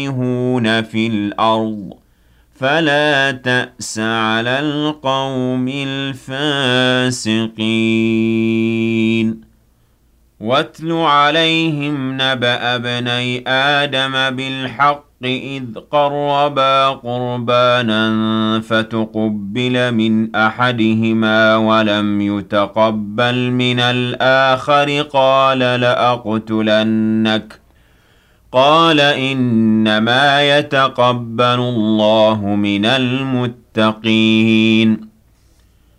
يُفْسِدُونَ فِي الْأَرْضِ فَلَا تَأْسَ عَلَى الْقَوْمِ الْفَاسِقِينَ وَاتْلُ عَلَيْهِمْ نَبَأَ ابْنَيْ آدَمَ بِالْحَقِّ إِذْ قَرَّبَا قُرْبَانًا فَتُقُبِّلَ مِنْ أَحَدِهِمَا وَلَمْ يُتَقَبَّلْ مِنَ الْآخَرِ قَالَ لَأَقْتُلَنَّكَ قَالَ إِنَّمَا يَتَقَبَّلُ اللَّهُ مِنَ الْمُتَّقِينَ